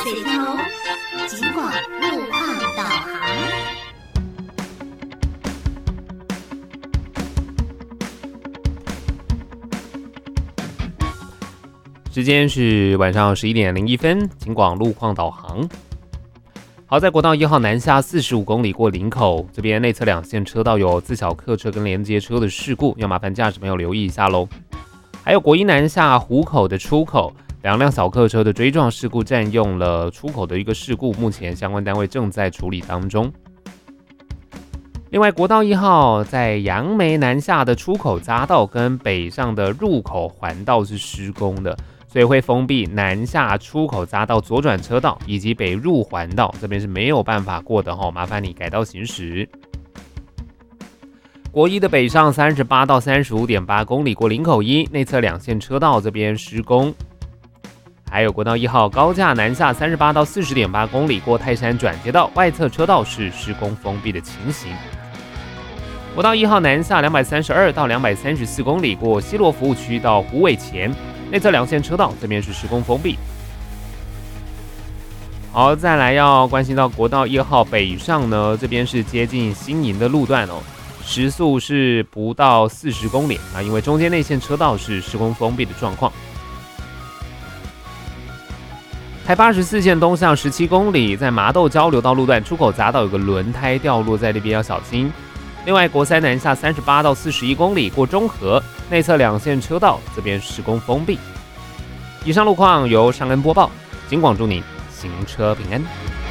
最天龙，尽管路况导航。 时间是晚上11点01分，警广路况导航。好，在国道1号南下45公里过林口，这边内侧两线车道有自小客车跟连接车的事故，要麻烦驾驶朋友留意一下咯。还有国一南下湖口的出口，两辆小客车的追撞事故占用了出口的一个事故，目前相关单位正在处理当中。另外，国道1号在杨梅南下的出口匝道跟北上的入口环道是施工的，所以会封闭南下出口匝道左转车道以及北入环道，这边是没有办法过的哦，麻烦你改道行驶。国一的北上38到35.8公里过林口一，内侧两线车道这边施工。还有国道1号高架南下38到40.8公里过泰山转接道，外侧车道是施工封闭的情形。国道1号南下232到234公里过西螺服务区到虎尾前，内侧两线车道这边是施工封闭。好，再来要关心到国道1号北上呢，这边是接近新营的路段哦，时速是不到40公里啊，因为中间内线车道是施工封闭的状况。台84线东向17公里，在麻豆交流道路段出口匝道有个轮胎掉落，在那边要小心。另外，国三南下38到41公里过中和，内侧两线车道这边施工封闭。以上路况由尚恩播报，警广祝您行车平安。